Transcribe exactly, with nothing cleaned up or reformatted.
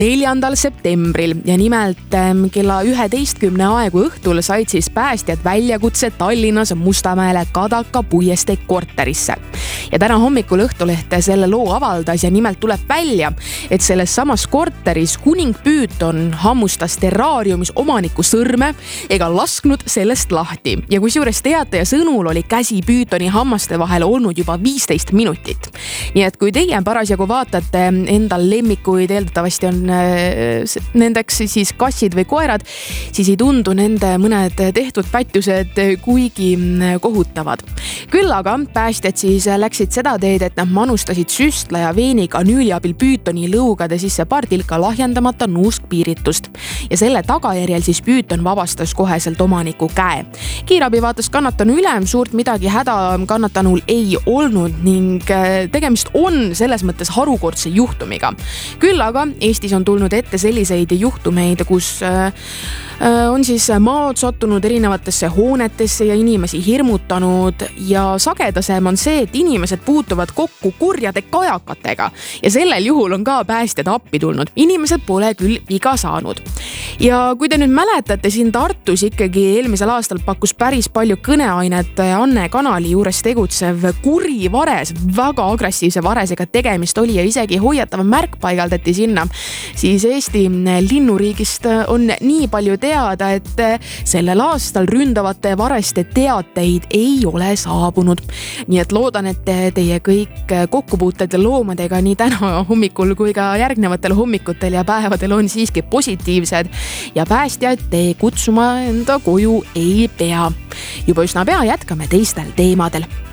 neljandal septembril ja nimelt kella üheteistkümne aegu õhtul said siis päästjad väljakutse Tallinnas Mustamäele Kadaka puiestee korterisse. Ja täna hommikul Õhtuleht selle loo avaldas ja nimelt tuleb välja, et selles samas korteris kuning Püüton hammustas terraariumis omaniku sõrme ega lasknud sellest lahti. Ja kusjuures teataja sõnul oli käsi Püütoni hammaste vahel olnud juba viisteist minutit. Nii et kui teie parasjagu vaatate endal lemmikuid, eeldatavasti on nendeks siis kassid või koerad, siis ei tundu nende mõned tehtud pätjused kuigi kohutavad. Küll aga päästjad siis läksid seda teed, et nad manustasid süstla ja veeni kanüüli abil Püütoni lõugade sisse paar tilka lahjendamata nuuskpiiritust. Ja selle tagajärjel siis Püüton vabastas koheselt omaniku käe. Kiirabi vaatas kannatanu üle, suurt midagi häda kannatanul ei olnud ning tegemist on selles mõttes harukordse juhtumiga. Küll aga Eestis on tulnud ette selliseid juhtumeid, kus on siis maad sattunud erinevatesse hoonetesse ja inimesi hirmutanud ja sagedasem on see, et inimesed puutuvad kokku kurjade kajakatega ja sellel juhul on ka päästjad appi tulnud. Inimesed pole küll viga saanud. Ja kui te nüüd mäletate, siin Tartus ikkagi eelmisel aastal pakkus päris palju kõneainet Anne kanali juures tegutsev kuri vares, väga agressiivse varesega tegemist oli ja isegi hoiatava märk paigaldati sinna, siis Eesti linnuriigist on nii palju teada, et sellel aastal ründavate vareste teateid ei ole saabunud. Nii et loodan, et teie kõik kokkupuuted loomadega nii täna hommikul kui ka järgnevatel hommikutel ja päevadel on siiski positiivsed ja päästjaid te kutsuma enda koju ei pea. Juba üsna pea jätkame teistel teemadel.